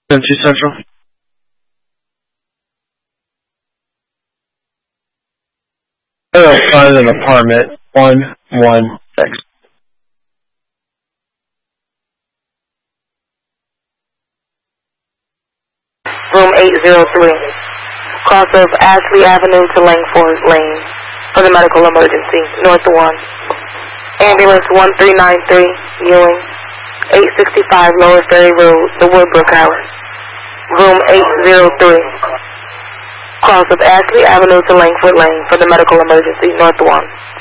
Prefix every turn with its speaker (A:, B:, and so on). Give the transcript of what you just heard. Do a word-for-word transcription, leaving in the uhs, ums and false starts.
A: Cincy Central. I'll find an apartment one one six.
B: Room eight zero three. Cross of Ashley Avenue to Langford Lane for the medical emergency, North one. Ambulance one three nine three, Ewing, eight sixty-five Lower Ferry Road, the Woodbrook House. Room eight zero three. Cross of Ashley Avenue to Langford Lane for the medical emergency, North one.